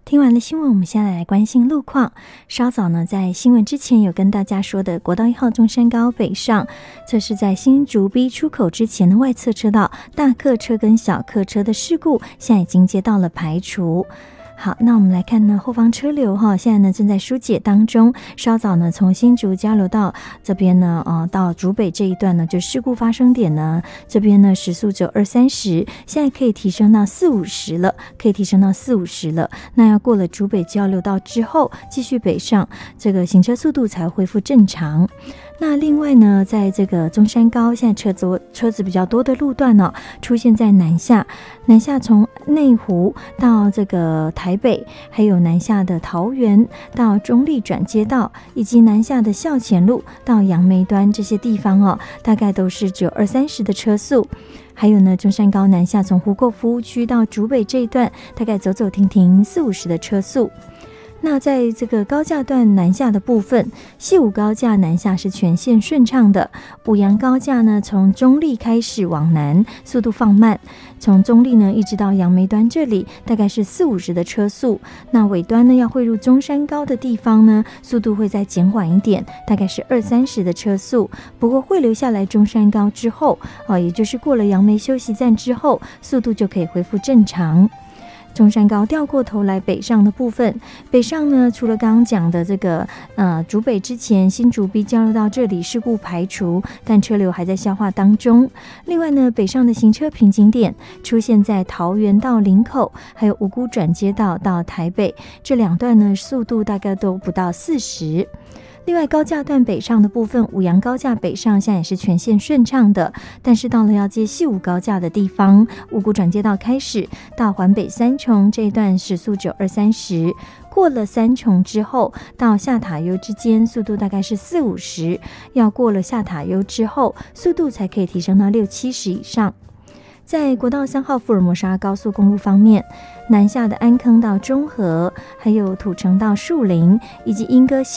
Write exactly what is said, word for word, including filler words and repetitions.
听完了新闻，我们现在来关心路况。稍早呢，在新闻之前有跟大家说的国道一号中山高北上，这是在新竹 B 出口之前的外侧车道，大客车跟小客车的事故现在已经接到了排除。好，那我们来看呢，后方车流哈，现在呢正在疏解当中。稍早呢，从新竹交流道这边呢，呃，到竹北这一段呢，就事故发生点呢，这边呢时速只有二三十，现在可以提升到四五十了，可以提升到四五十了。那要过了竹北交流道之后，继续北上，这个行车速度才恢复正常。那另外呢，在这个中山高，现在车子车子比较多的路段呢、哦，出现在南下，南下从内湖到这个台北，还有南下的桃园到中立转接道，以及南下的校前路到杨梅端这些地方哦，大概都是只有二三十的车速。还有呢，中山高南下从湖口服务区到竹北这一段，大概走走停停四五十的车速。那在这个高架段南下的部分，西武高架南下是全线顺畅的，五杨高架呢从中立开始往南，速度放慢，从中立呢一直到杨梅端这里大概是四五十的车速。那尾端呢要汇入中山高的地方呢，速度会再减缓一点，大概是二三十的车速。不过汇流下来中山高之后，哦，也就是过了杨梅休息站之后，速度就可以恢复正常。中山高掉过头来北上的部分，北上呢，除了刚刚讲的这个呃竹北之前新竹 B 交流道这里事故排除，但车流还在消化当中。另外呢，北上的行车瓶颈点出现在桃园到林口，还有五股转接道到台北这两段呢，速度大概都不到四十。另外高架段北上的部分，五杨高架北上现在也是全线顺畅的，但是到了要接西武高架的地方，五股转接道开始到环北三重这一段时速只有二三十，过了三重之后到下塔悠之间速度大概是四五十，要过了下塔悠之后速度才可以提升到六七十以上。在国道三号福尔摩沙高速公路方面，南下的安坑到中和，还有土城到树林，以及莺歌